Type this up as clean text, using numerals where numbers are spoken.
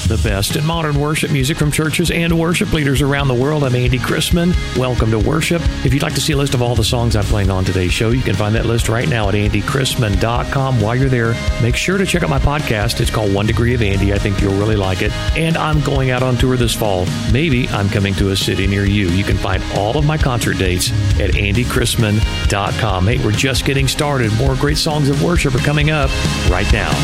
The best in modern worship music from churches and worship leaders around the world. I'm Andy Chrisman. Welcome to worship. If you'd like to see a list of all the songs I'm playing on today's show, you can find that list right now at andychrisman.com. While you're there, make sure to check out my podcast. It's called One Degree of Andy. I think you'll really like it. And I'm going out on tour this fall. Maybe I'm coming to a city near you. You can find all of my concert dates at andychrisman.com. Hey, we're just getting started. More great songs of worship are coming up right now.